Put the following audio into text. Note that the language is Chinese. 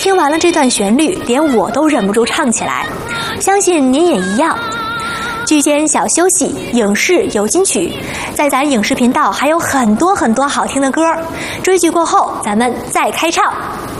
听完了这段旋律，连我都忍不住唱起来，相信您也一样。剧间小休息，影视有金曲，在咱影视频道还有很多好听的歌，追剧过后咱们再开唱。